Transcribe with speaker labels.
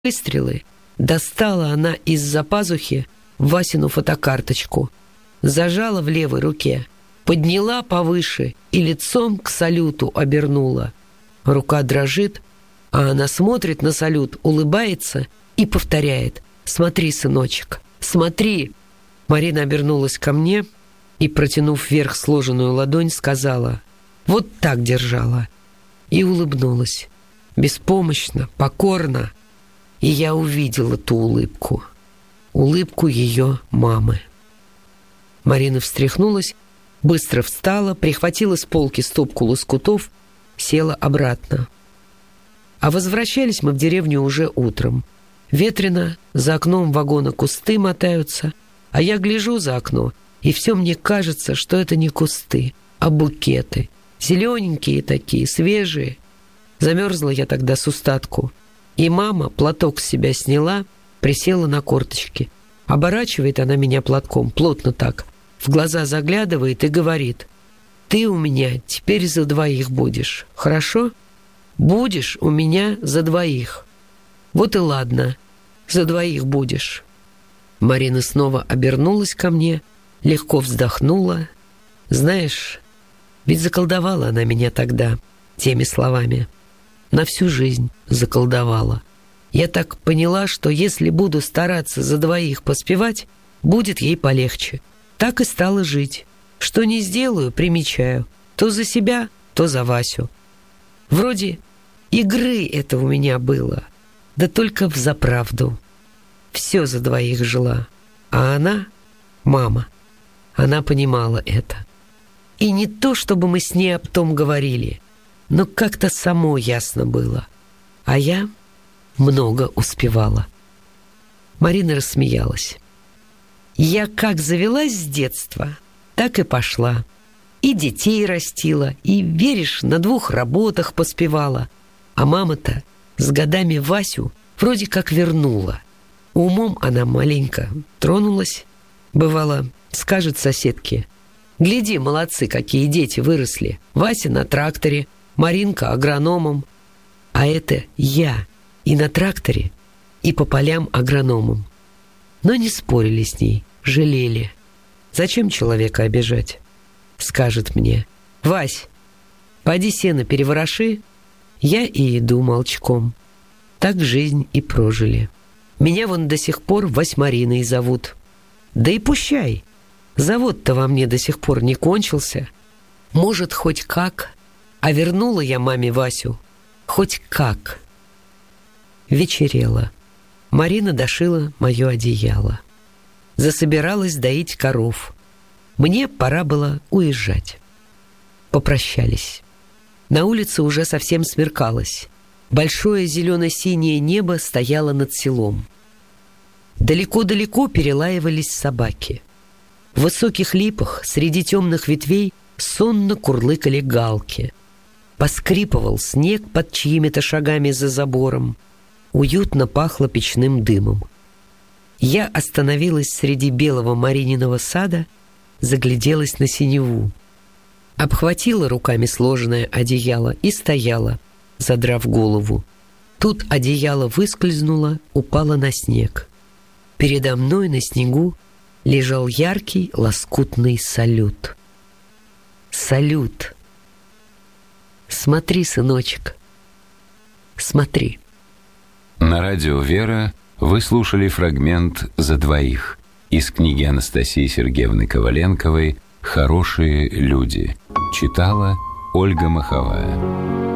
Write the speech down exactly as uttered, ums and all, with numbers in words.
Speaker 1: выстрелы, достала она из-за пазухи Васину фотокарточку, зажала в левой руке, подняла повыше и лицом к салюту обернула. Рука дрожит, а она смотрит на салют, улыбается и повторяет: «Смотри, сыночек, смотри!» Марина обернулась ко мне и, протянув вверх сложенную ладонь, сказала: «Вот так держала». И улыбнулась, беспомощно, покорно. И я увидела ту улыбку, улыбку ее мамы. Марина встряхнулась, быстро встала, прихватила с полки стопку лоскутов, села обратно. А возвращались мы в деревню уже утром. Ветрено, за окном вагона кусты мотаются, а я гляжу за окно, и все мне кажется, что это не кусты, а букеты. Зелененькие такие, свежие. Замерзла я тогда с устатку. И мама платок с себя сняла, присела на корточки. Оборачивает она меня платком, плотно так, в глаза заглядывает и говорит: «Ты у меня теперь за двоих будешь, хорошо? Будешь у меня за двоих. Вот и ладно, за двоих будешь». Марина снова обернулась ко мне, легко вздохнула. Знаешь, ведь заколдовала она меня тогда теми словами. На всю жизнь заколдовала. Я так поняла, что если буду стараться за двоих поспевать, будет ей полегче. Так и стала жить. Что не сделаю, примечаю. То за себя, то за Васю. Вроде игры это у меня было, да только взаправду. Все за двоих жила. А она, мама, она понимала это. И не то, чтобы мы с ней об том говорили, но как-то само ясно было. А я много успевала. Марина рассмеялась. Я как завелась с детства, так и пошла. И детей растила, и, веришь, на двух работах поспевала. А мама-то с годами Васю вроде как вернула. Умом она маленько тронулась. Бывало, скажет соседке: «Гляди, молодцы, какие дети выросли. Вася на тракторе, Маринка агрономом». А это я и на тракторе, и по полям агрономом. Но не спорили с ней, жалели. Зачем человека обижать? Скажет мне: «Вась, поди сено перевороши». Я и иду молчком. Так жизнь и прожили. Меня вон до сих пор Вась-Мариной зовут. Да и пущай. Завод-то во мне до сих пор не кончился. Может, хоть как. А вернула я маме Васю хоть как. Вечерело. Марина дошила мое одеяло. Засобиралась доить коров. Мне пора было уезжать. Попрощались. На улице уже совсем смеркалось. Большое зелено-синее небо стояло над селом. Далеко-далеко перелаивались собаки. В высоких липах среди темных ветвей сонно курлыкали галки. Поскрипывал снег под чьими-то шагами за забором. Уютно пахло печным дымом. Я остановилась среди белого Марининого сада, загляделась на синеву. Обхватила руками сложенное одеяло и стояла, задрав голову. Тут одеяло выскользнуло, упало на снег. Передо мной на снегу лежал яркий лоскутный салют. Салют. Смотри, сыночек, смотри.
Speaker 2: На радио «Вера» вы слушали фрагмент «За двоих» из книги Анастасии Сергеевны Коваленковой «Хорошие люди». Читала Ольга Маховая.